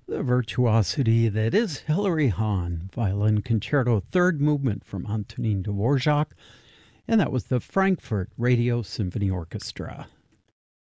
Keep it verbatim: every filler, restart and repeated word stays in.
The virtuosity that is Hilary Hahn, Violin Concerto, third movement from Antonin Dvorak, and that was the Frankfurt Radio Symphony Orchestra.